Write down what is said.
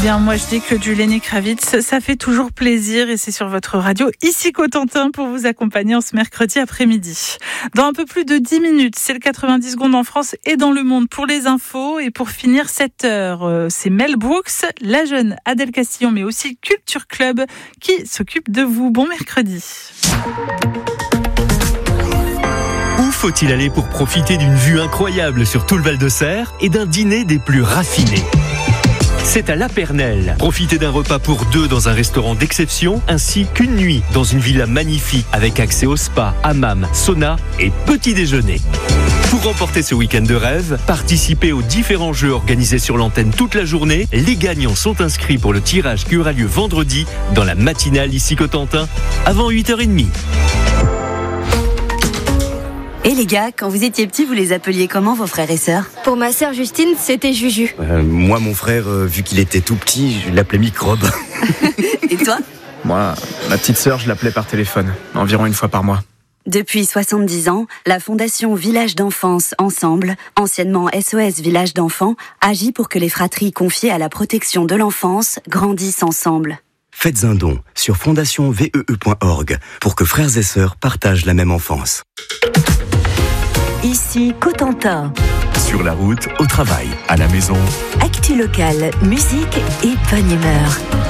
bien, moi je dis que du Lenny Kravitz, ça fait toujours plaisir et c'est sur votre radio, ici Cotentin, pour vous accompagner en ce mercredi après-midi. Dans un peu plus de 10 minutes, c'est le 90 secondes en France et dans le monde pour les infos. Et pour finir 7 heures, c'est Mel Brooks, la jeune Adèle Castillon, mais aussi Culture Club qui s'occupe de vous. Bon mercredi. Où faut-il aller pour profiter d'une vue incroyable sur tout le Val-de-Serre et d'un dîner des plus raffinés ? C'est à La Pernelle. Profitez d'un repas pour deux dans un restaurant d'exception, ainsi qu'une nuit dans une villa magnifique avec accès au spa, hammam, sauna et petit déjeuner. Pour remporter ce week-end de rêve, participez aux différents jeux organisés sur l'antenne toute la journée. Les gagnants sont inscrits pour le tirage qui aura lieu vendredi dans la matinale ici Cotentin, avant 8h30. Et les gars, quand vous étiez petits, vous les appeliez comment vos frères et sœurs ? Pour ma sœur Justine, c'était Juju. Moi, mon frère, vu qu'il était tout petit, je l'appelais Microbe. Et toi ? Moi, ma petite sœur, je l'appelais par téléphone, environ une fois par mois. Depuis 70 ans, la Fondation Village d'Enfance Ensemble, anciennement SOS Village d'Enfants, agit pour que les fratries confiées à la protection de l'enfance grandissent ensemble. Faites un don sur fondationvee.org pour que frères et sœurs partagent la même enfance. Ici Cotentin. Sur la route, au travail, à la maison. Actu locale, musique et bonne humeur.